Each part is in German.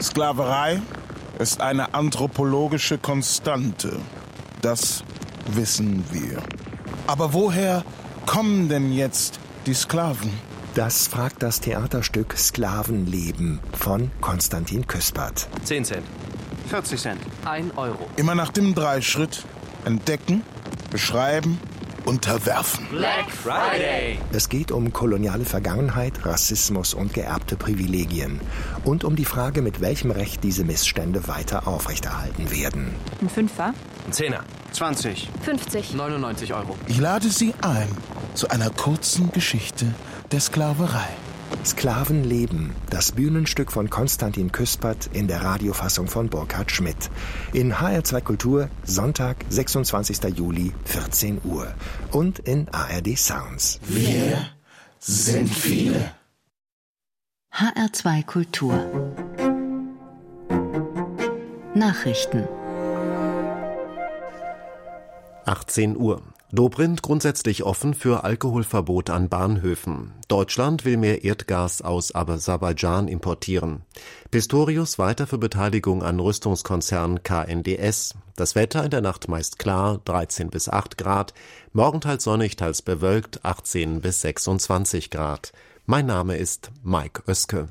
Sklaverei ist eine anthropologische Konstante. Das wissen wir. Aber woher kommen denn jetzt die Sklaven? Das fragt das Theaterstück Sklavenleben von Konstantin Küspert. 10 Cent. 40 Cent. 1 Euro. Immer nach dem Dreischritt: entdecken, beschreiben, unterwerfen. Black Friday! Es geht um koloniale Vergangenheit, Rassismus und geerbte Privilegien. Und um die Frage, mit welchem Recht diese Missstände weiter aufrechterhalten werden. Ein Fünfer? Ein Zehner. 20. 50. 99 Euro. Ich lade Sie ein zu einer kurzen Geschichte der Sklaverei. Sklavenleben, das Bühnenstück von Konstantin Küspert in der Radiofassung von Burkhard Schmidt. In HR2 Kultur, Sonntag, 26. Juli, 14 Uhr. Und in ARD Sounds. Wir sind viele. HR2 Kultur. Nachrichten. 18 Uhr. Dobrindt grundsätzlich offen für Alkoholverbot an Bahnhöfen. Deutschland will mehr Erdgas aus Aserbaidschan importieren. Pistorius weiter für Beteiligung an Rüstungskonzern KNDS. Das Wetter in der Nacht meist klar, 13 bis 8 Grad. Morgen teils sonnig, teils bewölkt, 18 bis 26 Grad. Mein Name ist Mike Oeske.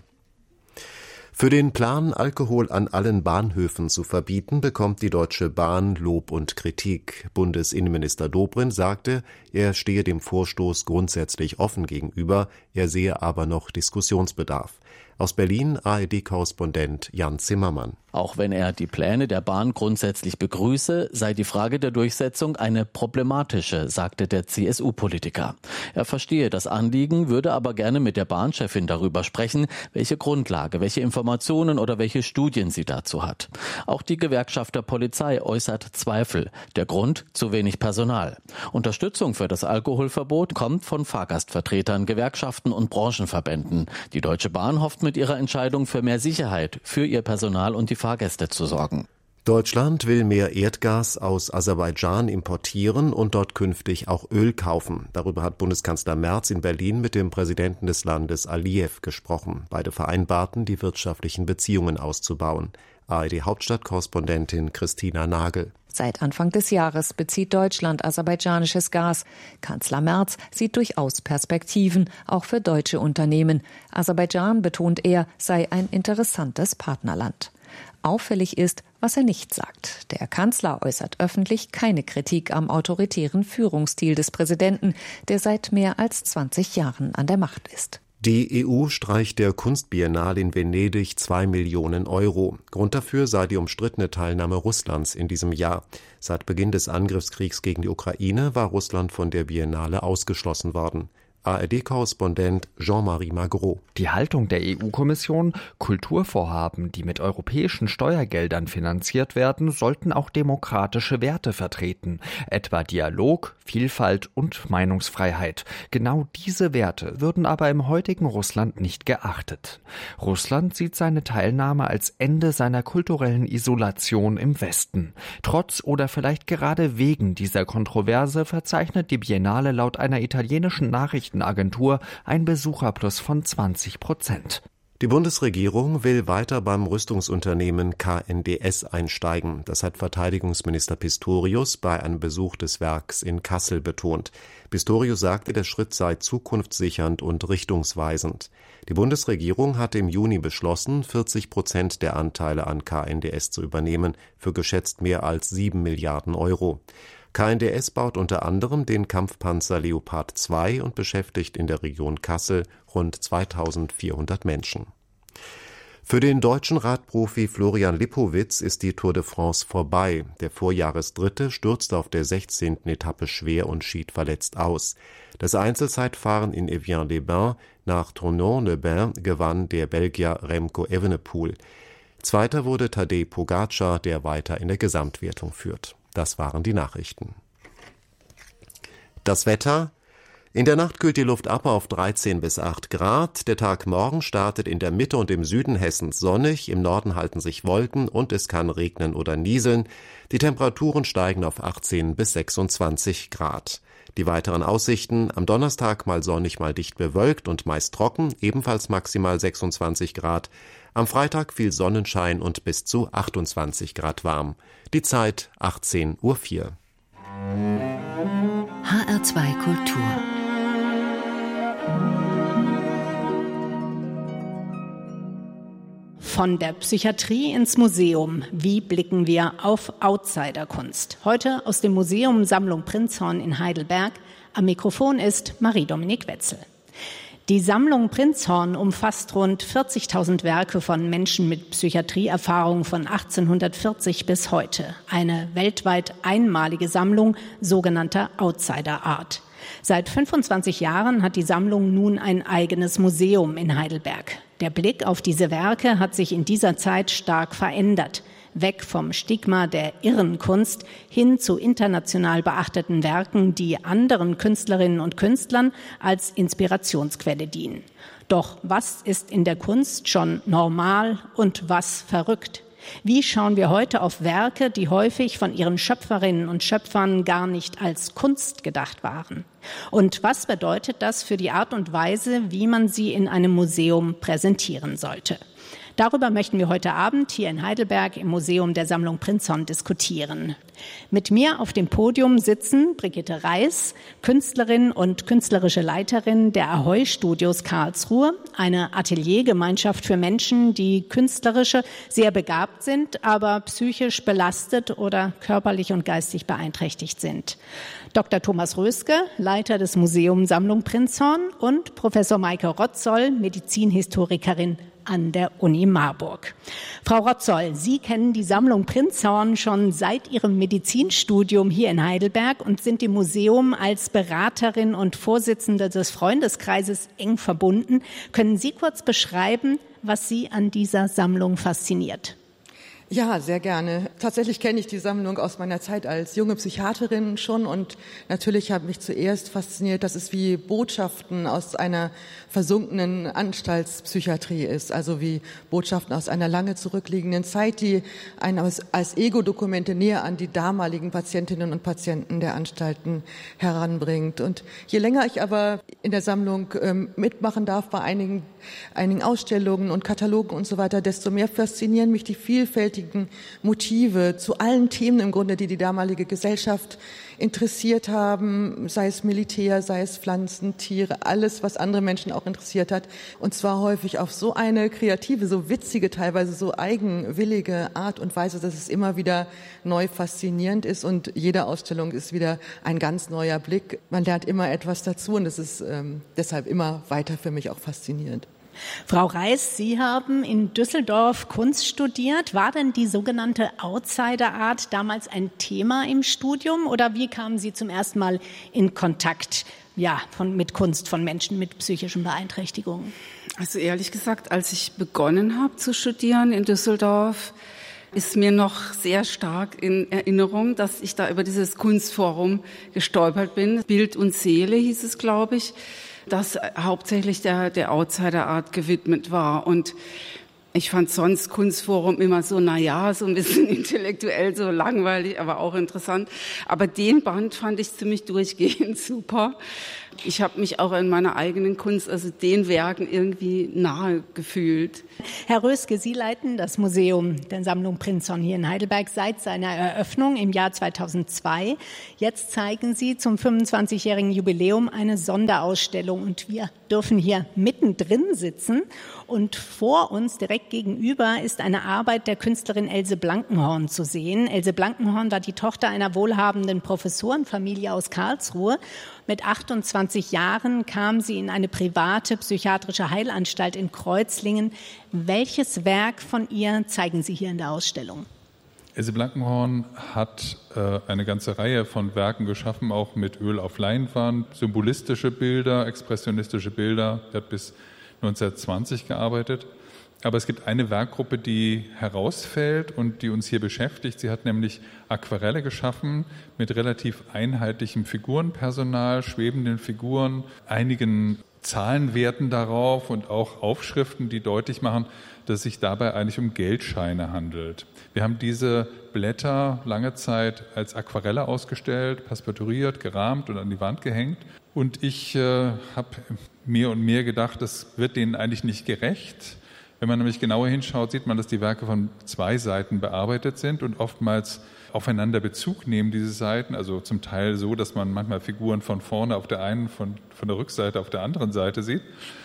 Für den Plan, Alkohol an allen Bahnhöfen zu verbieten, bekommt die Deutsche Bahn Lob und Kritik. Bundesinnenminister Dobrindt sagte, er stehe dem Vorstoß grundsätzlich offen gegenüber, er sehe aber noch Diskussionsbedarf. Aus Berlin ARD-Korrespondent Jan Zimmermann. Auch wenn er die Pläne der Bahn grundsätzlich begrüße, sei die Frage der Durchsetzung eine problematische, sagte der CSU-Politiker. Er verstehe das Anliegen, würde aber gerne mit der Bahnchefin darüber sprechen, welche Grundlage, welche Informationen oder welche Studien sie dazu hat. Auch die Gewerkschaft der Polizei äußert Zweifel. Der Grund: zu wenig Personal. Unterstützung für das Alkoholverbot kommt von Fahrgastvertretern, Gewerkschaften und Branchenverbänden. Die Deutsche Bahn hofft mit ihrer Entscheidung für mehr Sicherheit für ihr Personal und die Fahrgäste zu sorgen. Deutschland will mehr Erdgas aus Aserbaidschan importieren und dort künftig auch Öl kaufen. Darüber hat Bundeskanzler Merz in Berlin mit dem Präsidenten des Landes Aliyev gesprochen. Beide vereinbarten, die wirtschaftlichen Beziehungen auszubauen. ARD-Hauptstadtkorrespondentin Christina Nagel. Seit Anfang des Jahres bezieht Deutschland aserbaidschanisches Gas. Kanzler Merz sieht durchaus Perspektiven, auch für deutsche Unternehmen. Aserbaidschan, betont er, sei ein interessantes Partnerland. Auffällig ist, was er nicht sagt. Der Kanzler äußert öffentlich keine Kritik am autoritären Führungsstil des Präsidenten, der seit mehr als 20 Jahren an der Macht ist. Die EU streicht der Kunstbiennale in Venedig 2 Millionen Euro. Grund dafür sei die umstrittene Teilnahme Russlands in diesem Jahr. Seit Beginn des Angriffskriegs gegen die Ukraine war Russland von der Biennale ausgeschlossen worden. ARD-Korrespondent Jean-Marie Magro. Die Haltung der EU-Kommission: Kulturvorhaben, die mit europäischen Steuergeldern finanziert werden, sollten auch demokratische Werte vertreten, etwa Dialog, Vielfalt und Meinungsfreiheit. Genau diese Werte würden aber im heutigen Russland nicht geachtet. Russland sieht seine Teilnahme als Ende seiner kulturellen Isolation im Westen. Trotz oder vielleicht gerade wegen dieser Kontroverse verzeichnet die Biennale laut einer italienischen Nachrichtenagentur ein Besucherplus von 20%. Die Bundesregierung will weiter beim Rüstungsunternehmen KNDS einsteigen. Das hat Verteidigungsminister Pistorius bei einem Besuch des Werks in Kassel betont. Pistorius sagte, der Schritt sei zukunftssichernd und richtungsweisend. Die Bundesregierung hatte im Juni beschlossen, 40% der Anteile an KNDS zu übernehmen, für geschätzt mehr als 7 Milliarden Euro. KNDS baut unter anderem den Kampfpanzer Leopard 2 und beschäftigt in der Region Kassel rund 2400 Menschen. Für den deutschen Radprofi Florian Lipowitz ist die Tour de France vorbei. Der Vorjahresdritte stürzte auf der 16. Etappe schwer und schied verletzt aus. Das Einzelzeitfahren in Evian-les-Bains nach Tournon-les-Bains gewann der Belgier Remco Evenepoel. Zweiter wurde Tadej Pogačar, der weiter in der Gesamtwertung führt. Das waren die Nachrichten. Das Wetter: In der Nacht kühlt die Luft ab auf 13 bis 8 Grad. Der Tag morgen startet in der Mitte und im Süden Hessens sonnig. Im Norden halten sich Wolken und es kann regnen oder nieseln. Die Temperaturen steigen auf 18 bis 26 Grad. Die weiteren Aussichten: am Donnerstag mal sonnig, mal dicht bewölkt und meist trocken, ebenfalls maximal 26 Grad. Am Freitag viel Sonnenschein und bis zu 28 Grad warm. Die Zeit 18:04 Uhr. HR2 Kultur. Von der Psychiatrie ins Museum. Wie blicken wir auf Outsiderkunst? Heute aus dem Museum Sammlung Prinzhorn in Heidelberg. Am Mikrofon ist Marie-Dominique Wetzel. Die Sammlung Prinzhorn umfasst rund 40.000 Werke von Menschen mit Psychiatrieerfahrung von 1840 bis heute. Eine weltweit einmalige Sammlung sogenannter Outsider Art. Seit 25 Jahren hat die Sammlung nun ein eigenes Museum in Heidelberg. Der Blick auf diese Werke hat sich in dieser Zeit stark verändert. Weg vom Stigma der Irrenkunst hin zu international beachteten Werken, die anderen Künstlerinnen und Künstlern als Inspirationsquelle dienen. Doch was ist in der Kunst schon normal und was verrückt? Wie schauen wir heute auf Werke, die häufig von ihren Schöpferinnen und Schöpfern gar nicht als Kunst gedacht waren? Und was bedeutet das für die Art und Weise, wie man sie in einem Museum präsentieren sollte? Darüber möchten wir heute Abend hier in Heidelberg im Museum der Sammlung Prinzhorn diskutieren. Mit mir auf dem Podium sitzen Brigitte Reiß, Künstlerin und künstlerische Leiterin der Ahoy Studios Karlsruhe, eine Ateliergemeinschaft für Menschen, die künstlerisch sehr begabt sind, aber psychisch belastet oder körperlich und geistig beeinträchtigt sind. Dr. Thomas Röske, Leiter des Museums Sammlung Prinzhorn, und Professor Maike Rotzoll, Medizinhistorikerin an der Uni Marburg. Frau Rotzoll, Sie kennen die Sammlung Prinzhorn schon seit Ihrem Medizinstudium hier in Heidelberg und sind dem Museum als Beraterin und Vorsitzende des Freundeskreises eng verbunden. Können Sie kurz beschreiben, was Sie an dieser Sammlung fasziniert? Ja, sehr gerne. Tatsächlich kenne ich die Sammlung aus meiner Zeit als junge Psychiaterin schon und natürlich hat mich zuerst fasziniert, dass es wie Botschaften aus einer versunkenen Anstaltspsychiatrie ist, also wie Botschaften aus einer lange zurückliegenden Zeit, die einen als Ego-Dokumente näher an die damaligen Patientinnen und Patienten der Anstalten heranbringt. Und je länger ich aber in der Sammlung mitmachen darf bei einigen Ausstellungen und Katalogen und so weiter, desto mehr faszinieren mich die vielfältigen Motive zu allen Themen im Grunde, die die damalige Gesellschaft interessiert haben, sei es Militär, sei es Pflanzen, Tiere, alles, was andere Menschen auch interessiert hat. Und zwar häufig auf so eine kreative, so witzige, teilweise so eigenwillige Art und Weise, dass es immer wieder neu faszinierend ist und jede Ausstellung ist wieder ein ganz neuer Blick. Man lernt immer etwas dazu und das ist deshalb immer weiter für mich auch faszinierend. Frau Reiß, Sie haben in Düsseldorf Kunst studiert. War denn die sogenannte Outsider-Art damals ein Thema im Studium oder wie kamen Sie zum ersten Mal in Kontakt mit Kunst von Menschen mit psychischen Beeinträchtigungen? Also ehrlich gesagt, als ich begonnen habe zu studieren in Düsseldorf, ist mir noch sehr stark in Erinnerung, dass ich da über dieses Kunstforum gestolpert bin. Bild und Seele hieß es, glaube ich, das hauptsächlich der Outsider-Art gewidmet war. Und ich fand sonst Kunstforum immer so, so ein bisschen intellektuell, so langweilig, aber auch interessant. Aber den Band fand ich ziemlich durchgehend super. Ich habe mich auch in meiner eigenen Kunst, also den Werken irgendwie nahe gefühlt. Herr Röske, Sie leiten das Museum der Sammlung Prinzhorn hier in Heidelberg seit seiner Eröffnung im Jahr 2002. Jetzt zeigen Sie zum 25-jährigen Jubiläum eine Sonderausstellung und wir dürfen hier mittendrin sitzen. Und vor uns, direkt gegenüber, ist eine Arbeit der Künstlerin Else Blankenhorn zu sehen. Else Blankenhorn war die Tochter einer wohlhabenden Professorenfamilie aus Karlsruhe. Mit 28 Jahren kam sie in eine private psychiatrische Heilanstalt in Kreuzlingen. Welches Werk von ihr zeigen Sie hier in der Ausstellung? Else Blankenhorn hat eine ganze Reihe von Werken geschaffen, auch mit Öl auf Leinwand, symbolistische Bilder, expressionistische Bilder. Sie hat bis 1920 gearbeitet. Aber es gibt eine Werkgruppe, die herausfällt und die uns hier beschäftigt. Sie hat nämlich Aquarelle geschaffen mit relativ einheitlichem Figurenpersonal, schwebenden Figuren, einigen Zahlen werten darauf und auch Aufschriften, die deutlich machen, dass es sich dabei eigentlich um Geldscheine handelt. Wir haben diese Blätter lange Zeit als Aquarelle ausgestellt, passepartouriert, gerahmt und an die Wand gehängt. Und ich habe mehr und mehr gedacht, das wird denen eigentlich nicht gerecht. Wenn man nämlich genauer hinschaut, sieht man, dass die Werke von 2 Seiten bearbeitet sind und oftmals aufeinander Bezug nehmen, diese Seiten. Also zum Teil so, dass man manchmal Figuren von vorne auf der einen, von der Rückseite auf der anderen Seite sieht.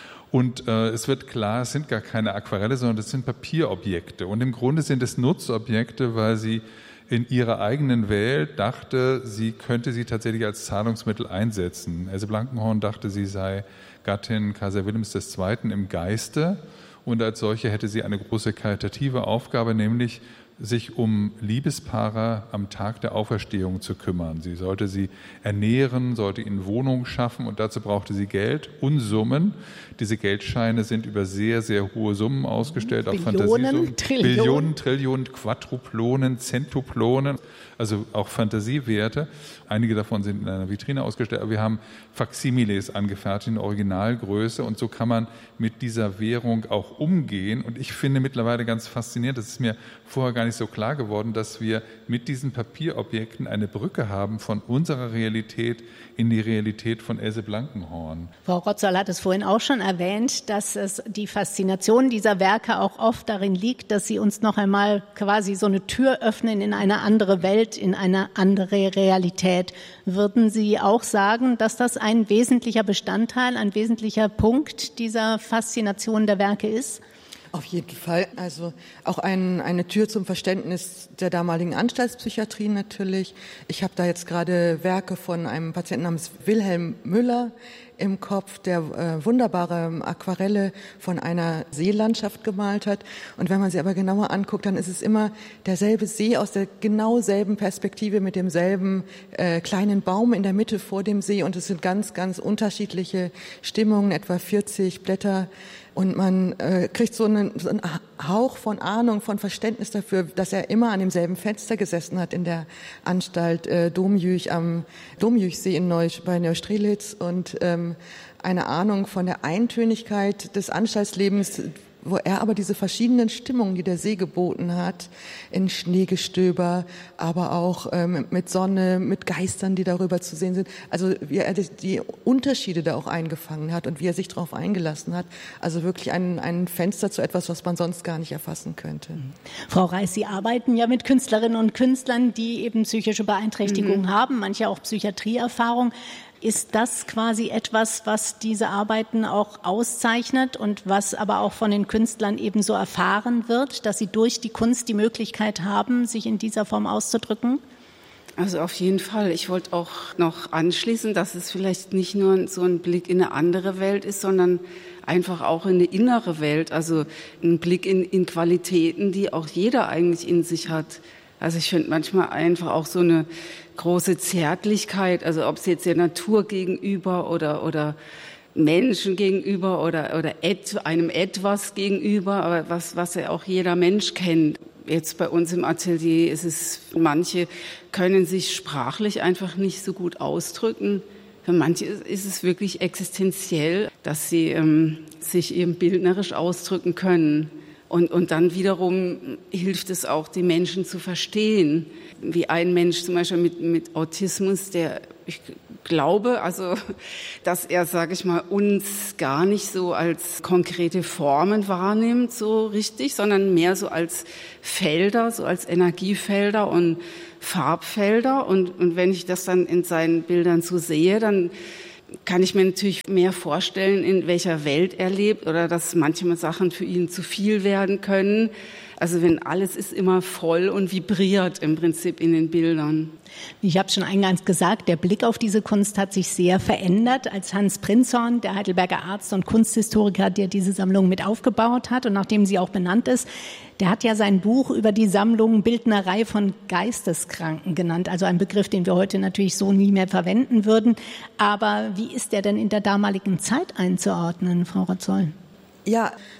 Und es wird klar, es sind gar keine Aquarelle, sondern es sind Papierobjekte. Und im Grunde sind es Nutzobjekte, weil sie in ihrer eigenen Welt dachte, sie könnte sie tatsächlich als Zahlungsmittel einsetzen. Else Blankenhorn dachte, sie sei Gattin Kaiser Wilhelms II. Im Geiste. Und als solche hätte sie eine große karitative Aufgabe, nämlich sich um Liebespaare am Tag der Auferstehung zu kümmern. Sie sollte sie ernähren, sollte ihnen Wohnungen schaffen und dazu brauchte sie Geld und Summen. Diese Geldscheine sind über sehr, sehr hohe Summen ausgestellt, auch Fantasiesummen. Billionen, Trillionen, Quadruplonen, Zentuplonen, also auch Fantasiewerte. Einige davon sind in einer Vitrine ausgestellt, aber wir haben Faksimiles angefertigt in Originalgröße und so kann man mit dieser Währung auch umgehen. Und ich finde mittlerweile ganz faszinierend, das ist mir vorher gar nicht so klar geworden, dass wir mit diesen Papierobjekten eine Brücke haben von unserer Realität in die Realität von Else Blankenhorn. Frau Rotzoll hat es vorhin auch schon erwähnt, dass es die Faszination dieser Werke auch oft darin liegt, dass sie uns noch einmal quasi so eine Tür öffnen in eine andere Welt, in eine andere Realität. Würden Sie auch sagen, dass das ein wesentlicher Bestandteil, ein wesentlicher Punkt dieser Faszination der Werke ist? Auf jeden Fall. Also auch eine Tür zum Verständnis der damaligen Anstaltspsychiatrie natürlich. Ich habe da jetzt gerade Werke von einem Patienten namens Wilhelm Müller im Kopf, der wunderbare Aquarelle von einer Seelandschaft gemalt hat. Und wenn man sie aber genauer anguckt, dann ist es immer derselbe See aus der genau selben Perspektive mit demselben kleinen Baum in der Mitte vor dem See. Und es sind ganz, ganz unterschiedliche Stimmungen, etwa 40 Blätter. Und man kriegt so einen Hauch von Ahnung, von Verständnis dafür, dass er immer an demselben Fenster gesessen hat in der Anstalt Domjüch am Domjüchsee bei Neustrelitz und eine Ahnung von der Eintönigkeit des Anstaltslebens, wo er aber diese verschiedenen Stimmungen, die der See geboten hat, in Schneegestöber, aber auch mit Sonne, mit Geistern, die darüber zu sehen sind, also wie er die Unterschiede da auch eingefangen hat und wie er sich darauf eingelassen hat, also wirklich ein Fenster zu etwas, was man sonst gar nicht erfassen könnte. Frau Reiß, Sie arbeiten ja mit Künstlerinnen und Künstlern, die eben psychische Beeinträchtigungen haben, manche auch Psychiatrieerfahrung. Ist das quasi etwas, was diese Arbeiten auch auszeichnet und was aber auch von den Künstlern eben so erfahren wird, dass sie durch die Kunst die Möglichkeit haben, sich in dieser Form auszudrücken? Also auf jeden Fall. Ich wollte auch noch anschließen, dass es vielleicht nicht nur so ein Blick in eine andere Welt ist, sondern einfach auch in eine innere Welt. Also ein Blick in Qualitäten, die auch jeder eigentlich in sich hat. Also ich finde manchmal einfach auch so eine große Zärtlichkeit, also ob es jetzt der Natur gegenüber oder Menschen gegenüber oder einem etwas gegenüber, aber was ja auch jeder Mensch kennt. Jetzt bei uns im Atelier ist es, manche können sich sprachlich einfach nicht so gut ausdrücken. Für manche ist es wirklich existenziell, dass sie sich eben bildnerisch ausdrücken können. Und dann wiederum hilft es auch, die Menschen zu verstehen. Wie ein Mensch zum Beispiel mit Autismus, der, ich glaube, also, dass er, sage ich mal, uns gar nicht so als konkrete Formen wahrnimmt, so richtig, sondern mehr so als Felder, so als Energiefelder und Farbfelder. Und wenn ich das dann in seinen Bildern so sehe, dann kann ich mir natürlich mehr vorstellen, in welcher Welt er lebt oder dass manchmal Sachen für ihn zu viel werden können. Also wenn alles ist immer voll und vibriert im Prinzip in den Bildern. Ich habe schon eingangs gesagt, der Blick auf diese Kunst hat sich sehr verändert, als Hans Prinzhorn, der Heidelberger Arzt und Kunsthistoriker, der diese Sammlung mit aufgebaut hat und nachdem sie auch benannt ist, der hat ja sein Buch über die Sammlung Bildnerei von Geisteskranken genannt, also ein Begriff, den wir heute natürlich so nie mehr verwenden würden. Aber wie ist der denn in der damaligen Zeit einzuordnen, Frau Rotzoll? Ja,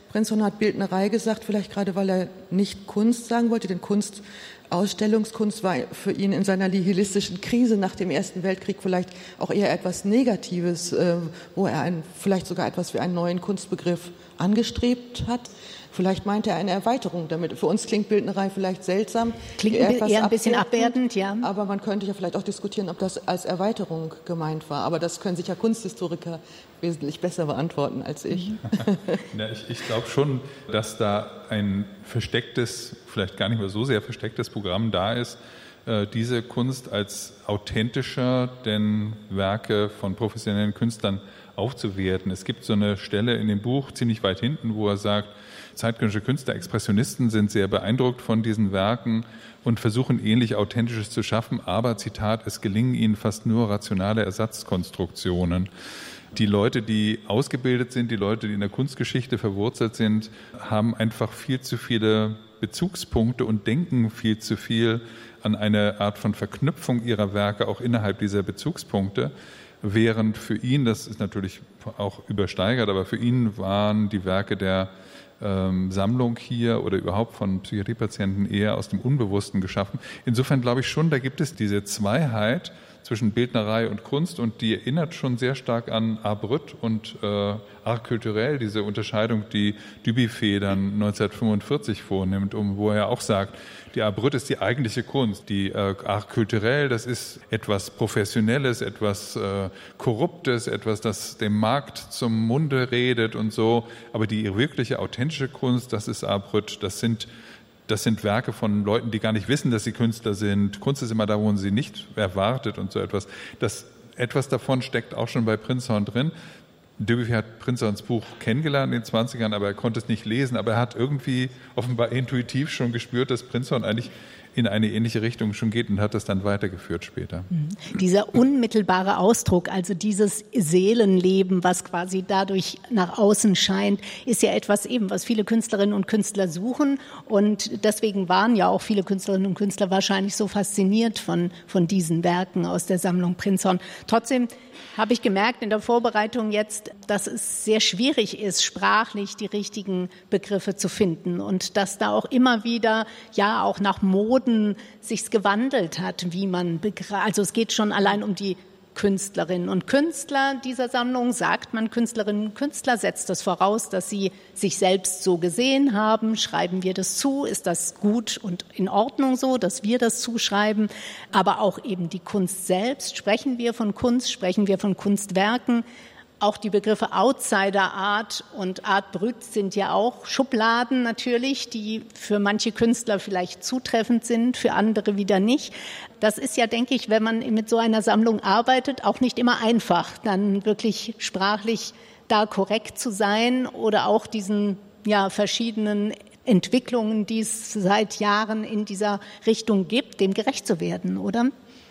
Prinzhorn hat Bildnerei gesagt, vielleicht gerade, weil er nicht Kunst sagen wollte, denn Ausstellungskunst war für ihn in seiner nihilistischen Krise nach dem Ersten Weltkrieg vielleicht auch eher etwas Negatives, wo er vielleicht sogar etwas wie einen neuen Kunstbegriff angestrebt hat. Vielleicht meinte er eine Erweiterung damit. Für uns klingt Bildnerei vielleicht seltsam. Klingt eher ein bisschen abwertend, ja. Aber man könnte ja vielleicht auch diskutieren, ob das als Erweiterung gemeint war. Aber das können sicher Kunsthistoriker wesentlich besser beantworten als ich. Ja, ich glaube schon, dass da ein verstecktes, vielleicht gar nicht mehr so sehr verstecktes Programm da ist, diese Kunst als authentischer denn Werke von professionellen Künstlern aufzuwerten. Es gibt so eine Stelle in dem Buch ziemlich weit hinten, wo er sagt, zeitgenössische Künstler, Expressionisten sind sehr beeindruckt von diesen Werken und versuchen ähnlich Authentisches zu schaffen, aber, Zitat, es gelingen ihnen fast nur rationale Ersatzkonstruktionen. Die Leute, die ausgebildet sind, die Leute, die in der Kunstgeschichte verwurzelt sind, haben einfach viel zu viele Bezugspunkte und denken viel zu viel an eine Art von Verknüpfung ihrer Werke auch innerhalb dieser Bezugspunkte. Während für ihn, das ist natürlich auch übersteigert, aber für ihn waren die Werke der Sammlung hier oder überhaupt von Psychiatriepatienten eher aus dem Unbewussten geschaffen. Insofern glaube ich schon, da gibt es diese Zweiheit zwischen Bildnerei und Kunst und die erinnert schon sehr stark an Art Brut und Art culturel, diese Unterscheidung, die Dubuffet dann 1945 vornimmt, wo er auch sagt, die Art Brut ist die eigentliche Kunst, die Art culturel, das ist etwas Professionelles, etwas Korruptes, etwas, das dem Markt zum Munde redet und so, aber die wirkliche authentische Kunst, das ist Art Brut, das sind Werke von Leuten, die gar nicht wissen, dass sie Künstler sind. Kunst ist immer da, wo man sie nicht erwartet und so etwas. Etwas davon steckt auch schon bei Prinzhorn drin. Dubuffet hat Prinzhorns Buch kennengelernt in den 20ern, aber er konnte es nicht lesen. Aber er hat irgendwie offenbar intuitiv schon gespürt, dass Prinzhorn eigentlich in eine ähnliche Richtung schon geht und hat das dann weitergeführt später. Dieser unmittelbare Ausdruck, also dieses Seelenleben, was quasi dadurch nach außen scheint, ist ja etwas eben, was viele Künstlerinnen und Künstler suchen. Und deswegen waren ja auch viele Künstlerinnen und Künstler wahrscheinlich so fasziniert von diesen Werken aus der Sammlung Prinzhorn. Trotzdem habe ich gemerkt in der Vorbereitung jetzt, dass es sehr schwierig ist, sprachlich die richtigen Begriffe zu finden und dass da auch immer wieder, ja, auch nach Moden sich's gewandelt hat, wie man also es geht schon allein um die Künstlerinnen und Künstler dieser Sammlung, sagt man Künstlerinnen und Künstler, setzt das voraus, dass sie sich selbst so gesehen haben, schreiben wir das zu, ist das gut und in Ordnung so, dass wir das zuschreiben, aber auch eben die Kunst selbst, sprechen wir von Kunst, sprechen wir von Kunstwerken. Auch die Begriffe Outsider Art und Art Brut sind ja auch Schubladen natürlich, die für manche Künstler vielleicht zutreffend sind, für andere wieder nicht. Das ist ja, denke ich, wenn man mit so einer Sammlung arbeitet, auch nicht immer einfach, dann wirklich sprachlich da korrekt zu sein oder auch diesen verschiedenen Entwicklungen, die es seit Jahren in dieser Richtung gibt, dem gerecht zu werden, oder?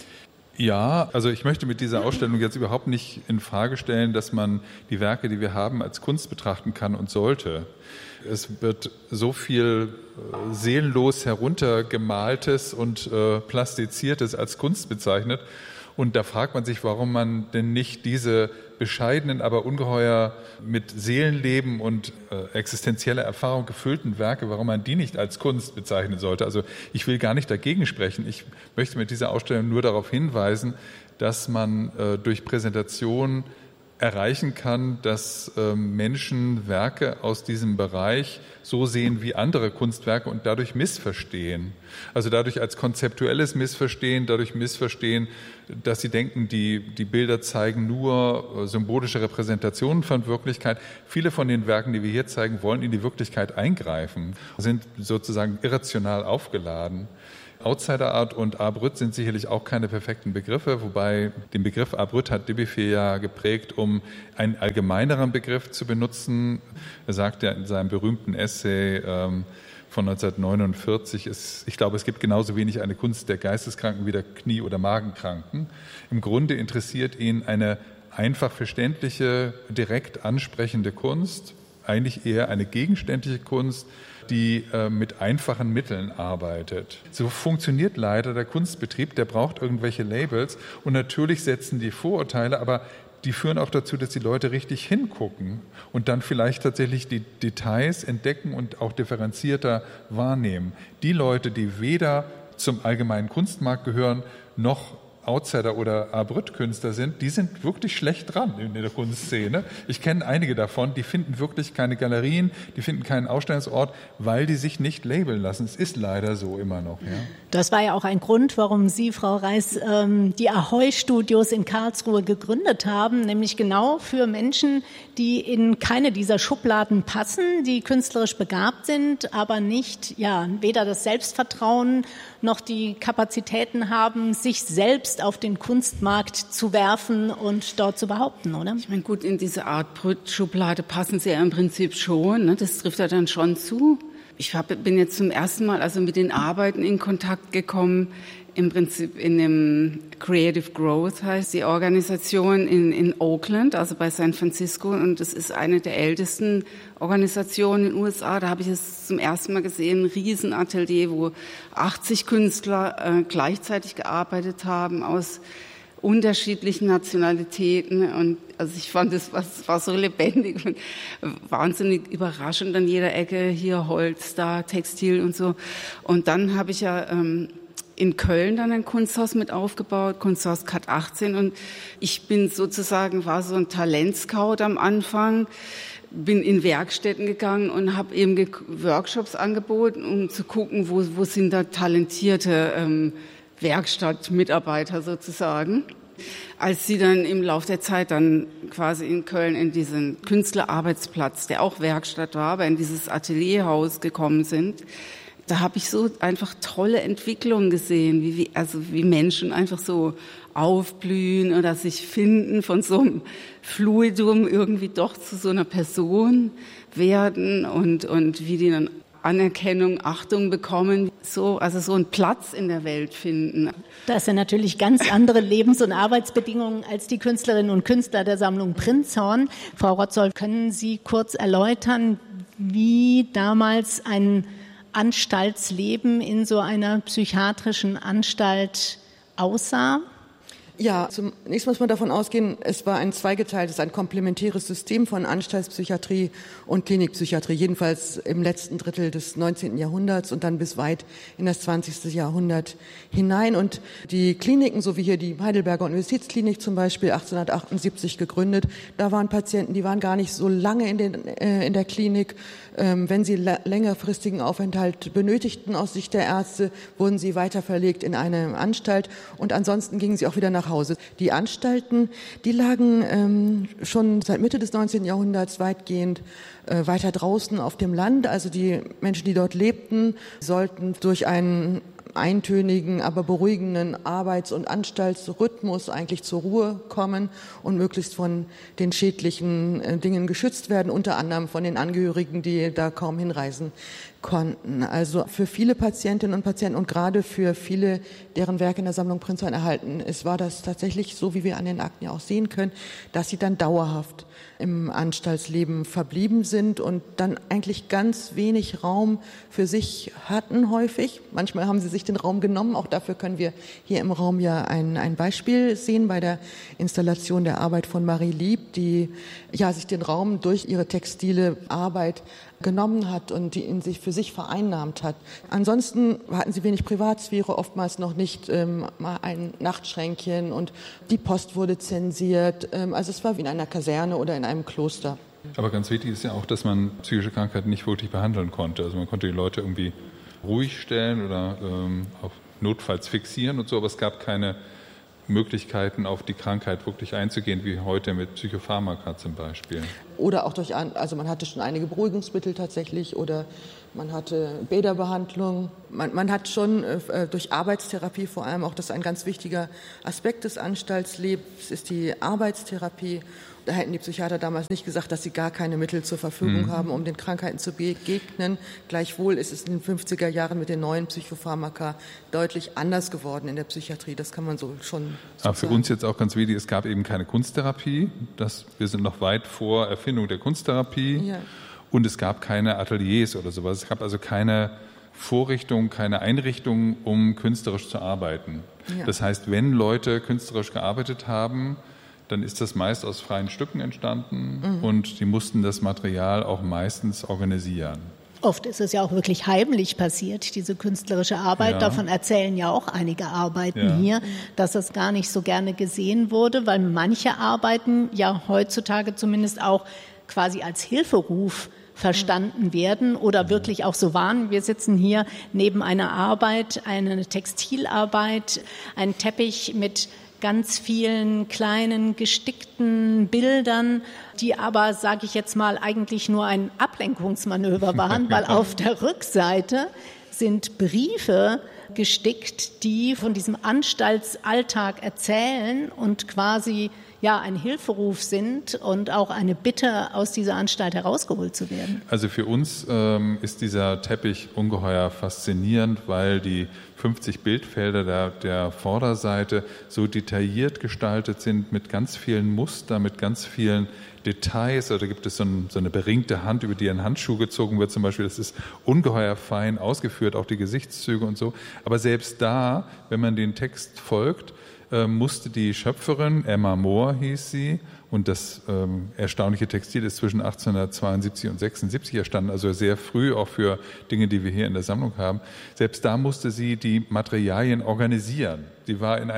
Ja, also ich möchte mit dieser Ausstellung jetzt überhaupt nicht in Frage stellen, dass man die Werke, die wir haben, als Kunst betrachten kann und sollte. Es wird so viel seelenlos heruntergemaltes und plastiziertes als Kunst bezeichnet. Und da fragt man sich, warum man denn nicht diese bescheidenen, aber ungeheuer mit Seelenleben und existenzieller Erfahrung gefüllten Werke, warum man die nicht als Kunst bezeichnen sollte. Also ich will gar nicht dagegen sprechen. Ich möchte mit dieser Ausstellung nur darauf hinweisen, dass man durch Präsentation erreichen kann, dass Menschen Werke aus diesem Bereich so sehen wie andere Kunstwerke und dadurch missverstehen. Also dadurch als konzeptuelles Missverstehen, dadurch missverstehen, dass sie denken, die Bilder zeigen nur symbolische Repräsentationen von Wirklichkeit. Viele von den Werken, die wir hier zeigen, wollen in die Wirklichkeit eingreifen, sind sozusagen irrational aufgeladen. Outsider Art und Art Brut sind sicherlich auch keine perfekten Begriffe, wobei den Begriff Art Brut hat Dubuffet ja geprägt, um einen allgemeineren Begriff zu benutzen. Er sagt ja in seinem berühmten Essay von 1949, ich glaube, es gibt genauso wenig eine Kunst der Geisteskranken wie der Knie- oder Magenkranken. Im Grunde interessiert ihn eine einfach verständliche, direkt ansprechende Kunst, eigentlich eher eine gegenständliche Kunst, die mit einfachen Mitteln arbeitet. So funktioniert leider der Kunstbetrieb, der braucht irgendwelche Labels und natürlich setzen die Vorurteile, aber die führen auch dazu, dass die Leute richtig hingucken und dann vielleicht tatsächlich die Details entdecken und auch differenzierter wahrnehmen. Die Leute, die weder zum allgemeinen Kunstmarkt gehören, noch Outsider oder A-Brütt-Künstler sind, die sind wirklich schlecht dran in der Kunstszene. Ich kenne einige davon, die finden wirklich keine Galerien, die finden keinen Ausstellungsort, weil die sich nicht labeln lassen. Es ist leider so immer noch. Ja. Das war ja auch ein Grund, warum Sie, Frau Reiß, die Ahoy-Studios in Karlsruhe gegründet haben, nämlich genau für Menschen, die in keine dieser Schubladen passen, die künstlerisch begabt sind, aber nicht, weder das Selbstvertrauen noch die Kapazitäten haben, sich selbst auf den Kunstmarkt zu werfen und dort zu behaupten, oder? Ich meine, gut, in diese Art Schublade passen sie ja im Prinzip schon, ne? Das trifft ja dann schon zu. Ich bin jetzt zum ersten Mal also mit den Arbeiten in Kontakt gekommen, im Prinzip in dem Creative Growth heißt die Organisation in Oakland, also bei San Francisco, und das ist eine der ältesten Organisationen in den USA. Da habe ich es zum ersten Mal gesehen, ein Riesenatelier, wo 80 Künstler gleichzeitig gearbeitet haben aus unterschiedlichen Nationalitäten, und also ich fand das war so lebendig und wahnsinnig überraschend an jeder Ecke, hier Holz, da Textil und so. Und dann habe ich ja in Köln dann ein Kunsthaus mit aufgebaut, Kunsthaus Cat 18, und ich bin war so ein Talentscout am Anfang, bin in Werkstätten gegangen und habe eben Workshops angeboten, um zu gucken, wo sind da talentierte Werkstattmitarbeiter sozusagen. Als sie dann im Laufe der Zeit dann quasi in Köln in diesen Künstlerarbeitsplatz, der auch Werkstatt war, aber in dieses Atelierhaus gekommen sind, da habe ich so einfach tolle Entwicklungen gesehen, wie Menschen einfach so aufblühen oder sich finden, von so einem Fluidum irgendwie doch zu so einer Person werden und wie die dann Anerkennung, Achtung bekommen, so einen Platz in der Welt finden. Das sind natürlich ganz andere Lebens- und Arbeitsbedingungen als die Künstlerinnen und Künstler der Sammlung Prinzhorn. Frau Rotzoll, können Sie kurz erläutern, wie damals ein Anstaltsleben in so einer psychiatrischen Anstalt aussah? Ja, zunächst muss man davon ausgehen, es war ein zweigeteiltes, ein komplementäres System von Anstaltspsychiatrie und Klinikpsychiatrie, jedenfalls im letzten Drittel des 19. Jahrhunderts und dann bis weit in das 20. Jahrhundert hinein. Und die Kliniken, so wie hier die Heidelberger Universitätsklinik zum Beispiel, 1878 gegründet, da waren Patienten, die waren gar nicht so lange in der Klinik. Wenn sie längerfristigen Aufenthalt benötigten aus Sicht der Ärzte, wurden sie weiter verlegt in eine Anstalt, und ansonsten gingen sie auch wieder nach Hause. Die Anstalten, die lagen schon seit Mitte des 19. Jahrhunderts weitgehend weiter draußen auf dem Land. Also die Menschen, die dort lebten, sollten durch einen eintönigen, aber beruhigenden Arbeits- und Anstaltsrhythmus eigentlich zur Ruhe kommen und möglichst von den schädlichen Dingen geschützt werden, unter anderem von den Angehörigen, die da kaum hinreisen konnten. Also für viele Patientinnen und Patienten und gerade für viele, deren Werke in der Sammlung Prinzhorn erhalten ist, war das tatsächlich so, wie wir an den Akten ja auch sehen können, dass sie dann dauerhaft im Anstaltsleben verblieben sind und dann eigentlich ganz wenig Raum für sich hatten häufig. Manchmal haben sie sich den Raum genommen. Auch dafür können wir hier im Raum ja ein Beispiel sehen bei der Installation der Arbeit von Marie Lieb, die ja sich den Raum durch ihre textile Arbeit genommen hat und die in sich für sich vereinnahmt hat. Ansonsten hatten sie wenig Privatsphäre, oftmals noch nicht mal ein Nachtschränkchen, und die Post wurde zensiert. Also es war wie in einer Kaserne oder in einem Kloster. Aber ganz wichtig ist ja auch, dass man psychische Krankheiten nicht wirklich behandeln konnte. Also man konnte die Leute irgendwie ruhig stellen oder auch notfalls fixieren und so, aber es gab keine Möglichkeiten, auf die Krankheit wirklich einzugehen, wie heute mit Psychopharmaka zum Beispiel. Oder auch also man hatte schon einige Beruhigungsmittel tatsächlich, oder man hatte Bäderbehandlung. Man hat schon durch Arbeitstherapie vor allem, auch das ist ein ganz wichtiger Aspekt des Anstaltslebens, ist die Arbeitstherapie. Da hätten die Psychiater damals nicht gesagt, dass sie gar keine Mittel zur Verfügung haben, um den Krankheiten zu begegnen. Gleichwohl ist es in den 50er Jahren mit den neuen Psychopharmaka deutlich anders geworden in der Psychiatrie. Das kann man so schon so Aber für uns jetzt auch ganz wichtig, es gab eben keine Kunsttherapie. Wir sind noch weit vor Erfindung der Kunsttherapie. Ja. Und es gab keine Ateliers oder sowas. Es gab also keine Vorrichtung, keine Einrichtung, um künstlerisch zu arbeiten. Ja. Das heißt, wenn Leute künstlerisch gearbeitet haben, dann ist das meist aus freien Stücken entstanden und die mussten das Material auch meistens organisieren. Oft ist es ja auch wirklich heimlich passiert, diese künstlerische Arbeit. Ja. Davon erzählen ja auch einige Arbeiten hier, dass es gar nicht so gerne gesehen wurde, weil manche Arbeiten ja heutzutage zumindest auch quasi als Hilferuf verstanden werden oder wirklich auch so waren. Wir sitzen hier neben einer Arbeit, eine Textilarbeit, ein Teppich mit ganz vielen kleinen gestickten Bildern, die aber, sage ich jetzt mal, eigentlich nur ein Ablenkungsmanöver waren, weil auf der Rückseite sind Briefe gestickt, die von diesem Anstaltsalltag erzählen und quasi ein Hilferuf sind und auch eine Bitte, aus dieser Anstalt herausgeholt zu werden. Also für uns ist dieser Teppich ungeheuer faszinierend, weil die 50 Bildfelder der Vorderseite so detailliert gestaltet sind mit ganz vielen Mustern, mit ganz vielen Details. Also da gibt es so eine beringte Hand, über die ein Handschuh gezogen wird zum Beispiel. Das ist ungeheuer fein ausgeführt, auch die Gesichtszüge und so. Aber selbst da, wenn man den Text folgt, musste die Schöpferin, Emma Moore hieß sie, und das erstaunliche Textil ist zwischen 1872 und 76 entstanden, also sehr früh auch für Dinge, die wir hier in der Sammlung haben. Selbst da musste sie die Materialien organisieren. Sie war in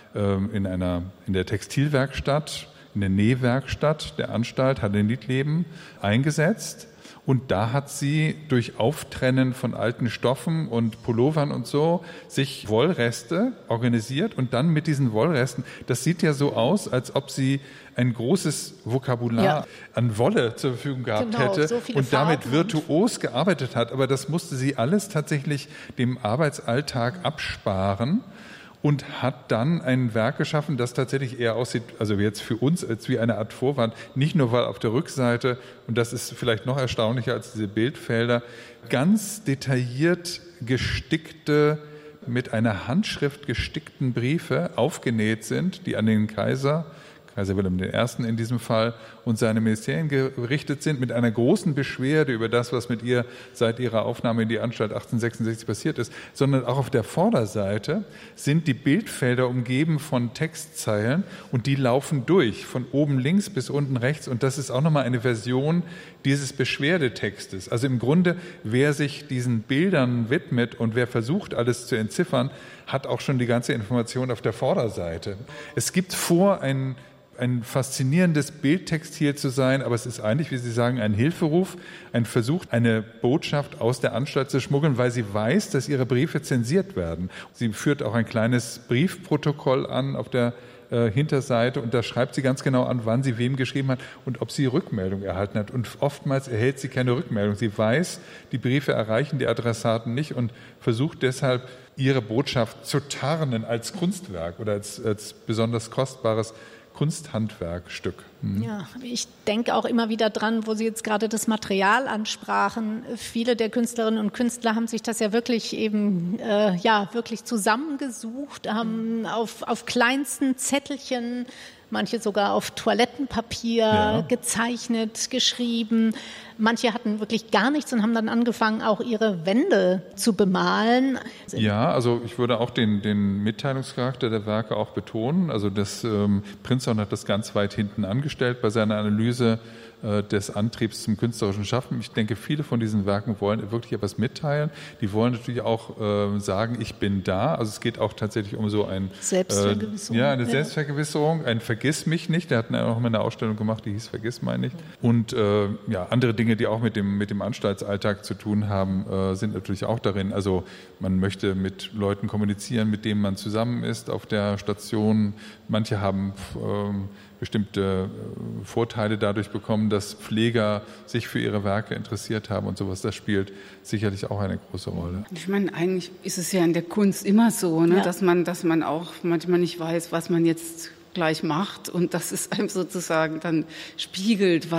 der Textilwerkstatt, in der Nähwerkstatt der Anstalt Hallenliedleben eingesetzt. Und da hat sie durch Auftrennen von alten Stoffen und Pullovern und so sich Wollreste organisiert und dann mit diesen Wollresten, das sieht ja so aus, als ob sie ein großes Vokabular an Wolle zur Verfügung gehabt hätte so und damit virtuos gearbeitet hat. Aber das musste sie alles tatsächlich dem Arbeitsalltag absparen. Und hat dann ein Werk geschaffen, das tatsächlich eher aussieht, also jetzt für uns, als wie eine Art Vorwand, nicht nur weil auf der Rückseite, und das ist vielleicht noch erstaunlicher als diese Bildfelder, ganz detailliert gestickte, mit einer Handschrift gestickten Briefe aufgenäht sind, die an den Kaiser Wilhelm I. in diesem Fall, und seine Ministerien gerichtet sind, mit einer großen Beschwerde über das, was mit ihr seit ihrer Aufnahme in die Anstalt 1866 passiert ist, sondern auch auf der Vorderseite sind die Bildfelder umgeben von Textzeilen und die laufen durch, von oben links bis unten rechts, und das ist auch nochmal eine Version dieses Beschwerdetextes. Also im Grunde, wer sich diesen Bildern widmet und wer versucht, alles zu entziffern, hat auch schon die ganze Information auf der Vorderseite. Es gibt vor, ein faszinierendes Bildtextil zu sein, aber es ist eigentlich, wie Sie sagen, ein Hilferuf, ein Versuch, eine Botschaft aus der Anstalt zu schmuggeln, weil sie weiß, dass ihre Briefe zensiert werden. Sie führt auch ein kleines Briefprotokoll an auf der Hinterseite, und da schreibt sie ganz genau an, wann sie wem geschrieben hat und ob sie Rückmeldung erhalten hat. Und oftmals erhält sie keine Rückmeldung. Sie weiß, die Briefe erreichen die Adressaten nicht und versucht deshalb, ihre Botschaft zu tarnen als Kunstwerk oder als besonders kostbares Kunsthandwerkstück. Ja, ich denke auch immer wieder dran, wo Sie jetzt gerade das Material ansprachen. Viele der Künstlerinnen und Künstler haben sich das ja wirklich wirklich zusammengesucht, haben auf kleinsten Zettelchen, manche sogar auf Toilettenpapier gezeichnet, geschrieben. Manche hatten wirklich gar nichts und haben dann angefangen, auch ihre Wände zu bemalen. Ja, also ich würde auch den Mitteilungscharakter der Werke auch betonen. Also Prinzhorn hat das ganz weit hinten angestellt bei seiner Analyse des Antriebs zum künstlerischen Schaffen. Ich denke, viele von diesen Werken wollen wirklich etwas mitteilen. Die wollen natürlich auch sagen, ich bin da. Also es geht auch tatsächlich um so ein Selbstvergewisserung. Eine Selbstvergewisserung, ein Vergiss mich nicht. Der hat auch mal eine Ausstellung gemacht, die hieß Vergiss mich nicht. Und andere Dinge, die auch mit dem Anstaltsalltag zu tun haben, sind natürlich auch darin. Also man möchte mit Leuten kommunizieren, mit denen man zusammen ist auf der Station. Manche haben bestimmte Vorteile dadurch bekommen, dass Pfleger sich für ihre Werke interessiert haben und sowas. Das spielt sicherlich auch eine große Rolle. Ich meine, eigentlich ist es ja in der Kunst immer so, dass man auch manchmal nicht weiß, was man jetzt gleich macht und dass es einem sozusagen dann spiegelt,